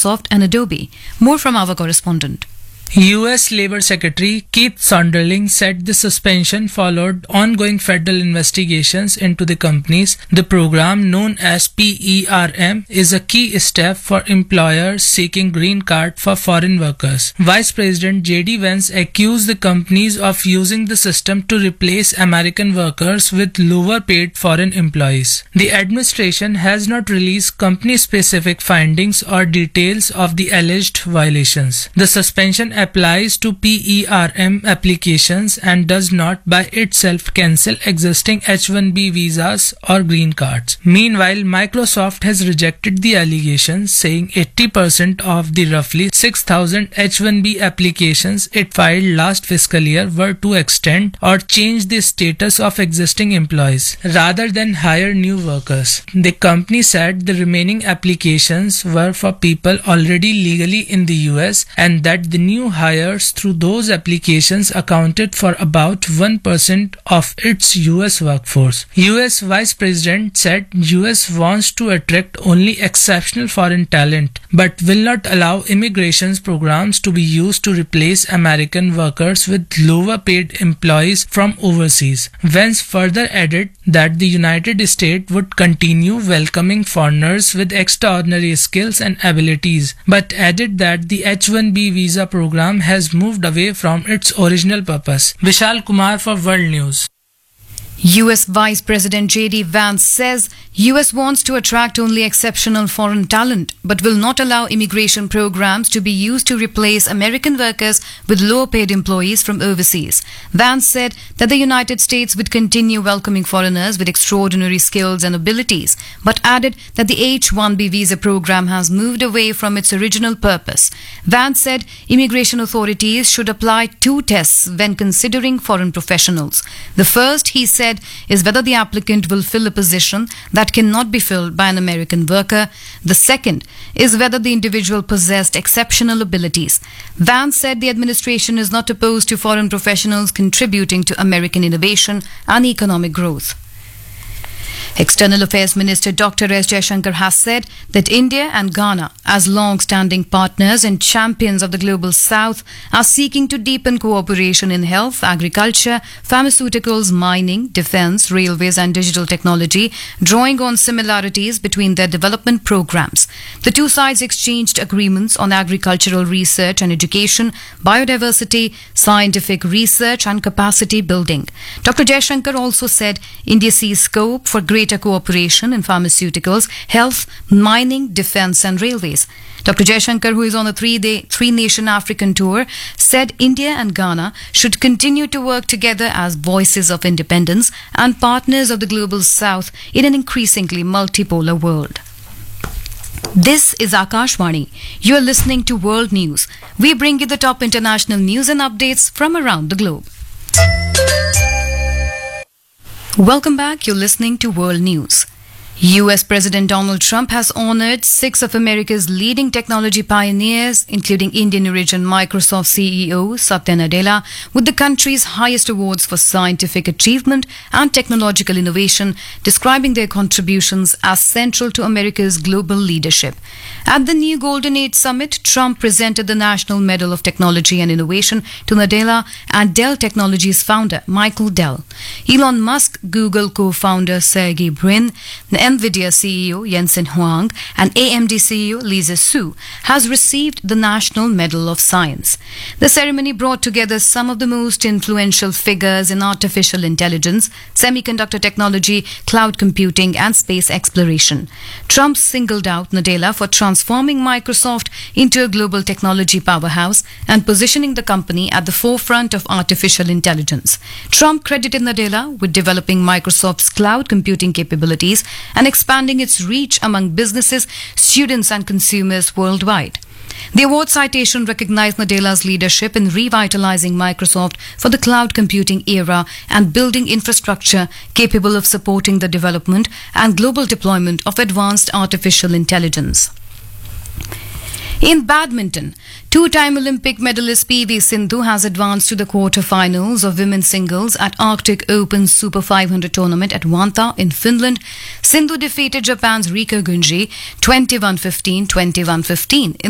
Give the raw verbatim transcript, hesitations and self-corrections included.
Microsoft and Adobe. More from our correspondent. U S Labor Secretary Keith Sonderling said the suspension followed ongoing federal investigations into the companies. The program, known as P E R M, is a key step for employers seeking green card for foreign workers. Vice President J D Vance accused the companies of using the system to replace American workers with lower paid foreign employees. The administration has not released company-specific findings or details of the alleged violations. The suspension applies to P E R M applications and does not by itself cancel existing H one B visas or green cards. Meanwhile, Microsoft has rejected the allegations, saying eighty percent of the roughly six thousand H one B applications it filed last fiscal year were to extend or change the status of existing employees rather than hire new workers. The company said the remaining applications were for people already legally in the U S and that the new hires through those applications accounted for about one percent of its U S workforce. U S Vice President said U S wants to attract only exceptional foreign talent but will not allow immigration programs to be used to replace American workers with lower paid employees from overseas. Vance further added that the United States would continue welcoming foreigners with extraordinary skills and abilities, but added that the H one B visa program has moved away from its original purpose. Vishal Kumar for World News. U S Vice President J D Vance says U S wants to attract only exceptional foreign talent but will not allow immigration programs to be used to replace American workers with low-paid employees from overseas. Vance said that the United States would continue welcoming foreigners with extraordinary skills and abilities, but added that the H one B visa program has moved away from its original purpose. Vance said immigration authorities should apply two tests when considering foreign professionals. The first, he said, is whether the applicant will fill a position that cannot be filled by an American worker. The second is whether the individual possessed exceptional abilities. Vance said the administration is not opposed to foreign professionals contributing to American innovation and economic growth. External Affairs Minister Doctor S Jaishankar has said that India and Ghana, as long-standing partners and champions of the global south, are seeking to deepen cooperation in health, agriculture, pharmaceuticals, mining, defense, railways and digital technology, drawing on similarities between their development programs. The two sides exchanged agreements on agricultural research and education, biodiversity, scientific research and capacity building. Doctor Jaishankar also said India sees scope for greater cooperation in pharmaceuticals, health, mining, defense and railways. Doctor Jaishankar, who is on a three-day, three-nation African tour, said India and Ghana should continue to work together as voices of independence and partners of the global south in an increasingly multipolar world. This is Akashvani. You are listening to World News. We bring you the top international news and updates from around the globe. Welcome back. You're listening to World News. U S President Donald Trump has honored six of America's leading technology pioneers, including Indian origin Microsoft C E O Satya Nadella, with the country's highest awards for scientific achievement and technological innovation, describing their contributions as central to America's global leadership. At the new Golden Age Summit, Trump presented the National Medal of Technology and Innovation to Nadella and Dell Technologies founder Michael Dell. Elon Musk, Google co-founder Sergey Brin, the NVIDIA C E O Jensen Huang and A M D C E O Lisa Su has received the National Medal of Science. The ceremony brought together some of the most influential figures in artificial intelligence, semiconductor technology, cloud computing and space exploration. Trump singled out Nadella for transforming Microsoft into a global technology powerhouse and positioning the company at the forefront of artificial intelligence. Trump credited Nadella with developing Microsoft's cloud computing capabilities and expanding its reach among businesses, students and consumers worldwide. The award citation recognized Nadella's leadership in revitalizing Microsoft for the cloud computing era and building infrastructure capable of supporting the development and global deployment of advanced artificial intelligence. In badminton, two-time Olympic medalist P V Sindhu has advanced to the quarter-finals of women's singles at Arctic Open Super five hundred tournament at Vantaa in Finland. Sindhu defeated Japan's Rika Gunji twenty-one fifteen, twenty-one fifteen